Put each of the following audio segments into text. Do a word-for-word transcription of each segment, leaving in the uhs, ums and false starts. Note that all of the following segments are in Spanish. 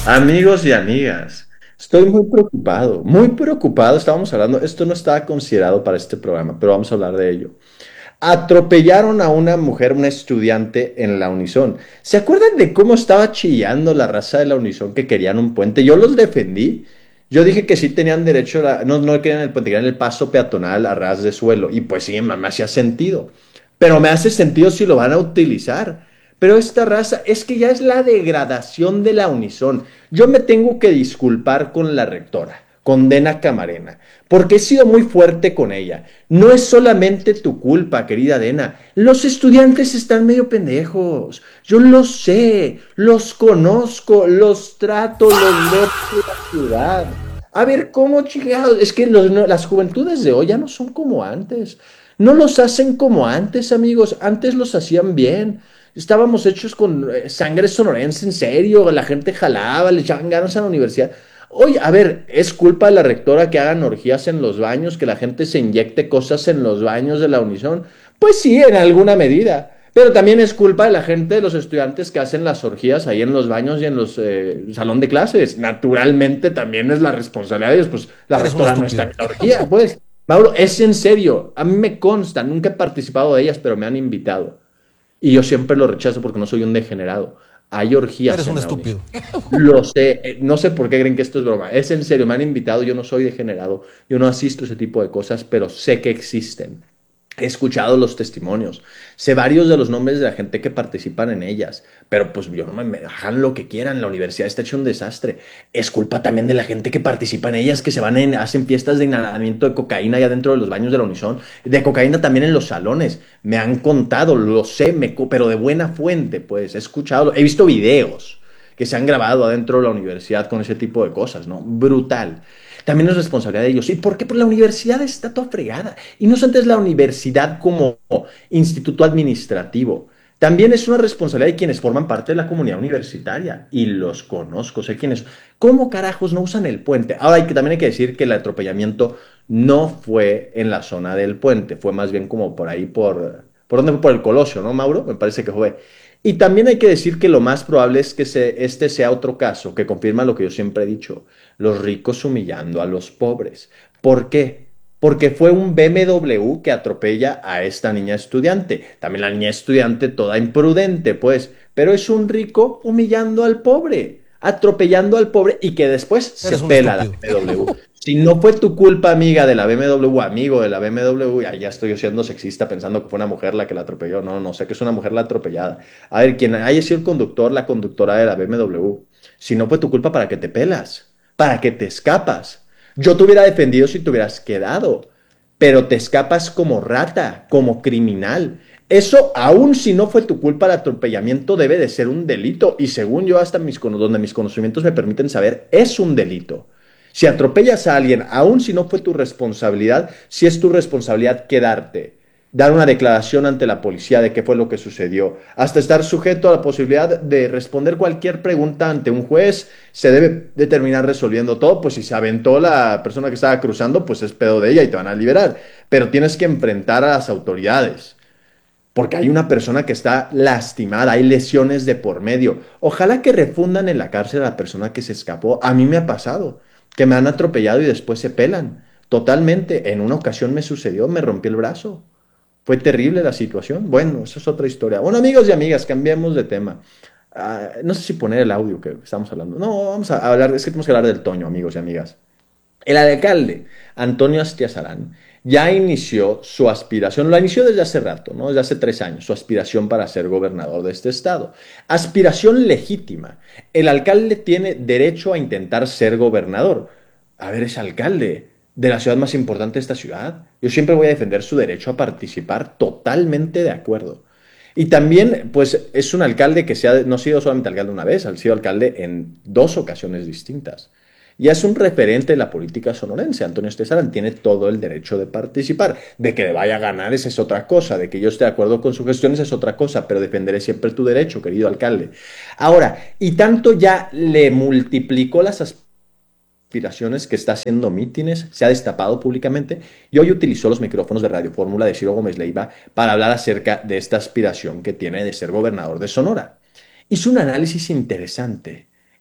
Amigos y amigas, estoy muy preocupado, muy preocupado. Estábamos hablando, esto no estaba considerado para este programa, pero vamos a hablar de ello. Atropellaron a una mujer, una estudiante en la Unison. ¿Se acuerdan de cómo estaba chillando la raza de la Unison que querían un puente? Yo los defendí. Yo dije que sí tenían derecho, a, no, no querían el puente, querían el paso peatonal a ras de suelo. Y pues sí, me hacía sentido. Pero me hace sentido si lo van a utilizar. Pero esta raza es que ya es la degradación de la Unison. Yo me tengo que disculpar con la rectora, con Dena Camarena, porque he sido muy fuerte con ella. No es solamente tu culpa, querida Dena. Los estudiantes están medio pendejos. Yo los sé, los conozco, los trato, los veo por la ciudad. A ver, ¿cómo chingados? Es que los- no- las juventudes de hoy ya no son como antes. No los hacen como antes, amigos. Antes los hacían bien. Estábamos hechos con eh, sangre sonorense, en serio. La gente jalaba, le echaban ganas a la universidad. Oye, a ver, ¿es culpa de la rectora que hagan orgías en los baños, que la gente se inyecte cosas en los baños de la Unison? Pues sí, en alguna medida. Pero también es culpa de la gente, de los estudiantes que hacen las orgías ahí en los baños y en los eh, salón de clases. Naturalmente también es la responsabilidad de ellos. Pues la Eres un rectora no está en estúpido. la orgía, pues. Mauro, es en serio. A mí me consta, nunca he participado de ellas, pero me han invitado. Y yo siempre lo rechazo porque no soy un degenerado. Hay orgías Eres un en la Unison. estúpido. Lo sé, eh, no sé por qué creen que esto es broma. Es en serio, me han invitado, yo no soy degenerado, yo no asisto a ese tipo de cosas, pero sé que existen. He escuchado los testimonios, sé varios de los nombres de la gente que participan en ellas, pero pues yo no me, me hagan lo que quieran, la universidad está hecha un desastre. Es culpa también de la gente que participa en ellas, que se van en, hacen fiestas de inhalamiento de cocaína allá dentro de los baños de la Unison, de cocaína también en los salones. Me han contado, lo sé, me, pero de buena fuente, pues he escuchado, he visto videos que se han grabado adentro de la universidad con ese tipo de cosas, ¿no? Brutal. También es responsabilidad de ellos. ¿Y por qué? Porque la universidad está toda fregada. Y no solamente es la universidad como instituto administrativo. También es una responsabilidad de quienes forman parte de la comunidad universitaria. Y los conozco, sé quiénes. ¿Cómo carajos no usan el puente? Ahora, hay que, también hay que decir que el atropellamiento no fue en la zona del puente. Fue más bien como por ahí, por... ¿Por dónde fue? Por el Colosio, ¿no, Mauro? Me parece que fue. Y también hay que decir que lo más probable es que se, este sea otro caso que confirma lo que yo siempre he dicho, los ricos humillando a los pobres. ¿Por qué? Porque fue un B M W que atropella a esta niña estudiante. También la niña estudiante toda imprudente, pues, pero es un rico humillando al pobre, atropellando al pobre y que después se Eres un pela la estúpido. B M W. Si no fue tu culpa, amiga de la B M W, amigo de la B M W, ya, ya estoy siendo sexista pensando que fue una mujer la que la atropelló. No, no sé que es una mujer la atropellada. A ver, quien haya sido el conductor, la conductora de la B M W, si no fue tu culpa, ¿para qué te pelas? ¿Para qué te escapas? Yo te hubiera defendido si te hubieras quedado, pero te escapas como rata, como criminal. Eso, aun si no fue tu culpa, el atropellamiento debe de ser un delito y según yo, hasta mis, donde mis conocimientos me permiten saber, es un delito. Si atropellas a alguien, aun si no fue tu responsabilidad, si es tu responsabilidad quedarte, dar una declaración ante la policía de qué fue lo que sucedió, hasta estar sujeto a la posibilidad de responder cualquier pregunta ante un juez, se debe de terminar resolviendo todo, pues si se aventó la persona que estaba cruzando, pues es pedo de ella y te van a liberar, pero tienes que enfrentar a las autoridades. Porque hay una persona que está lastimada, hay lesiones de por medio. Ojalá que refundan en la cárcel a la persona que se escapó. A mí me ha pasado, que me han atropellado y después se pelan. Totalmente. En una ocasión me sucedió, me rompí el brazo. Fue terrible la situación. Bueno, eso es otra historia. Bueno, amigos y amigas, cambiemos de tema. Ah, no sé si poner el audio que estamos hablando. No, vamos a hablar, es que tenemos que hablar del Toño, amigos y amigas. El alcalde, Antonio Astiazarán, ya inició su aspiración, la inició desde hace rato, ¿no? Desde hace tres años, su aspiración para ser gobernador de este estado. Aspiración legítima. El alcalde tiene derecho a intentar ser gobernador. A ver, es alcalde de la ciudad más importante de esta ciudad. Yo siempre voy a defender su derecho a participar, totalmente de acuerdo. Y también, pues, es un alcalde que se ha, no ha sido solamente alcalde una vez, ha sido alcalde en dos ocasiones distintas. Ya es un referente de la política sonorense. Antonio Estesaran tiene todo el derecho de participar. De que le vaya a ganar, esa es otra cosa. De que yo esté de acuerdo con su gestión, esa es otra cosa. Pero defenderé siempre tu derecho, querido alcalde. Ahora, y tanto ya le multiplicó las aspiraciones que está haciendo mítines, se ha destapado públicamente y hoy utilizó los micrófonos de Radio Fórmula de Ciro Gómez Leiva para hablar acerca de esta aspiración que tiene de ser gobernador de Sonora. Hizo un análisis interesante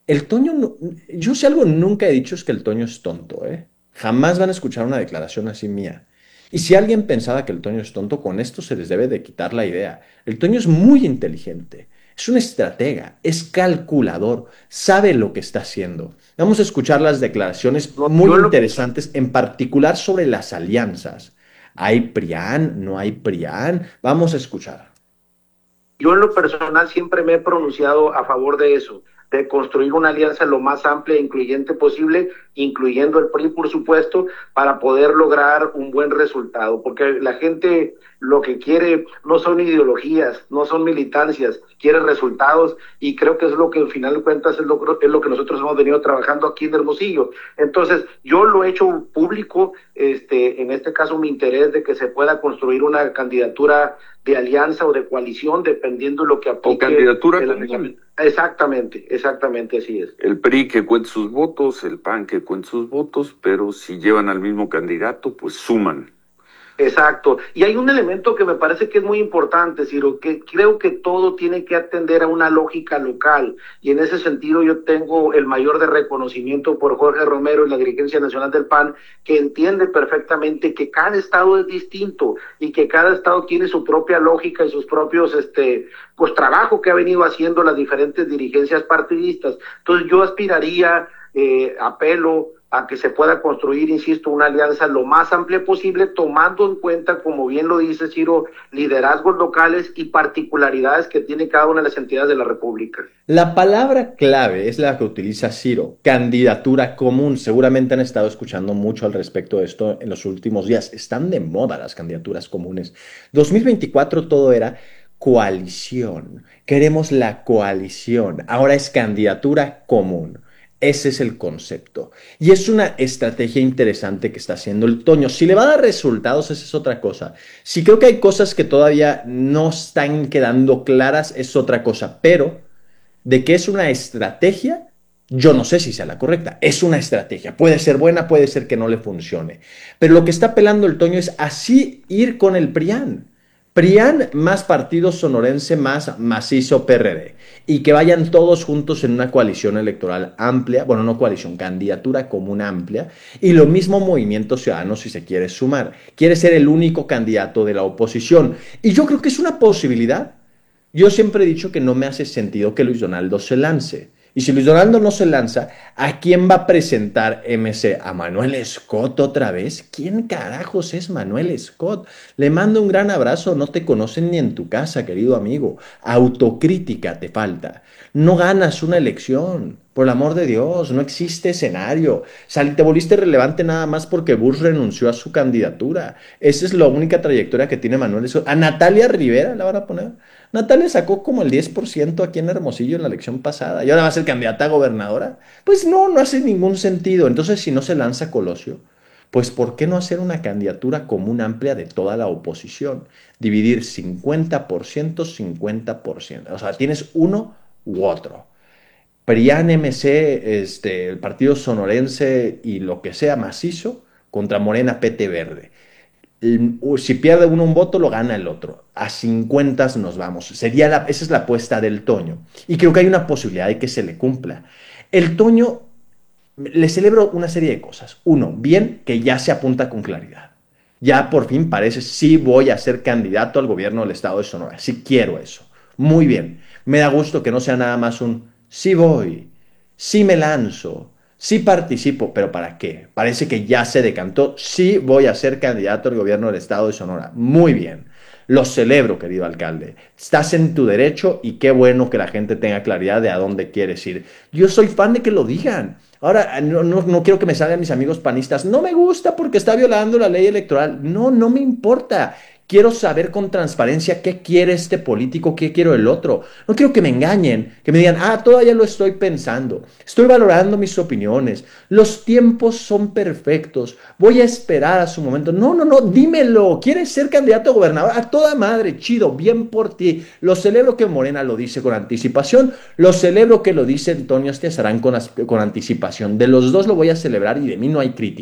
El Toño, no- yo si algo nunca he dicho es que el Toño es tonto, ¿eh? Jamás van a escuchar una declaración así mía. Y si alguien pensaba que el Toño es tonto, con esto se les debe de quitar la idea. El Toño es muy inteligente, es un estratega, es calculador, sabe lo que está haciendo. Vamos a escuchar las declaraciones No, muy yo en lo, interesantes, en particular sobre las alianzas. ¿Hay PRIAN? ¿No hay PRIAN? Vamos a escuchar. yo en lo personal siempre me he pronunciado a favor de eso, de construir una alianza lo más amplia e incluyente posible, incluyendo el P R I, por supuesto, para poder lograr un buen resultado, porque la gente lo que quiere no son ideologías, no son militancias, quiere resultados y creo que es lo que al final de cuentas es lo, es lo que nosotros hemos venido trabajando aquí en Hermosillo. Entonces, yo lo he hecho público, este, en este caso mi interés de que se pueda construir una candidatura de alianza o de coalición, dependiendo de lo que O aplique candidatura el común. Exactamente, exactamente así es. El P R I que cuente sus votos, el P A N que cuente sus votos, pero si llevan al mismo candidato, pues suman. Exacto. Y hay un elemento que me parece que es muy importante, Ciro, que creo que todo tiene que atender a una lógica local. Y en ese sentido yo tengo el mayor de reconocimiento por Jorge Romero y la dirigencia nacional del P A N, que entiende perfectamente que cada estado es distinto y que cada estado tiene su propia lógica y sus propios, este, pues trabajo que ha venido haciendo las diferentes dirigencias partidistas. Entonces yo aspiraría, eh, apelo a que se pueda construir, insisto, una alianza lo más amplia posible, tomando en cuenta, como bien lo dice Ciro, liderazgos locales y particularidades que tiene cada una de las entidades de la República. La palabra clave es la que utiliza Ciro, candidatura común. Seguramente han estado escuchando mucho al respecto de esto en los últimos días. Están de moda las candidaturas comunes. dos mil veinticuatro todo era coalición. Queremos la coalición. Ahora es candidatura común. Ese es el concepto. Y es una estrategia interesante que está haciendo el Toño. Si le va a dar resultados, esa es otra cosa. Si creo que hay cosas que todavía no están quedando claras, es otra cosa. Pero de que es una estrategia, yo no sé si sea la correcta. Es una estrategia. Puede ser buena, puede ser que no le funcione. Pero lo que está apelando el Toño es así ir con el PRIAN. PRIAN más partido sonorense más macizo P R D. Y que vayan todos juntos en una coalición electoral amplia, bueno, no coalición, candidatura común amplia. Y lo mismo Movimiento Ciudadano si se quiere sumar. Quiere ser el único candidato de la oposición. Y yo creo que es una posibilidad. Yo siempre he dicho que no me hace sentido que Luis Donaldo se lance. Y si Luis Donaldo no se lanza, ¿a quién va a presentar M C? ¿A Manuel Scott otra vez? ¿Quién carajos es Manuel Scott? Le mando un gran abrazo, no te conocen ni en tu casa, querido amigo. Autocrítica te falta. No ganas una elección, por el amor de Dios, no existe escenario. Sal, te volviste relevante nada más porque Bush renunció a su candidatura. Esa es la única trayectoria que tiene Manuel Scott. ¿A Natalia Rivera la van a poner? Natalia sacó como el diez por ciento aquí en Hermosillo en la elección pasada y ahora va a ser candidata a gobernadora. Pues no, no hace ningún sentido. Entonces, si no se lanza Colosio, pues ¿por qué no hacer una candidatura común amplia de toda la oposición? Dividir cincuenta por ciento, cincuenta por ciento. O sea, tienes uno u otro. PRIAN, M C, este, el partido sonorense y lo que sea macizo contra Morena P T Verde. Si pierde uno un voto, lo gana el otro. A cincuenta nos vamos. Sería la, esa es la apuesta del Toño. Y creo que hay una posibilidad de que se le cumpla. El Toño, le celebro una serie de cosas. Uno, bien, que ya se apunta con claridad. Ya por fin parece, sí voy a ser candidato al gobierno del estado de Sonora. Sí quiero eso. Muy bien. Me da gusto que no sea nada más un, sí voy, sí me lanzo, sí participo, pero ¿para qué? Parece que ya se decantó. Sí voy a ser candidato al gobierno del estado de Sonora. Muy bien. Lo celebro, querido alcalde. Estás en tu derecho y qué bueno que la gente tenga claridad de a dónde quieres ir. Yo soy fan de que lo digan. Ahora, no, no, no quiero que me salgan mis amigos panistas. No me gusta porque está violando la ley electoral. No, no me importa. Quiero saber con transparencia qué quiere este político, qué quiero el otro. No quiero que me engañen, que me digan, ah, todavía lo estoy pensando. Estoy valorando mis opiniones. Los tiempos son perfectos. Voy a esperar a su momento. No, no, no, dímelo. ¿Quieres ser candidato a gobernador? A toda madre, chido, bien por ti. Lo celebro que Morena lo dice con anticipación. Lo celebro que lo dice Antonio Estiazarán con, con anticipación. De los dos lo voy a celebrar y de mí no hay crítica.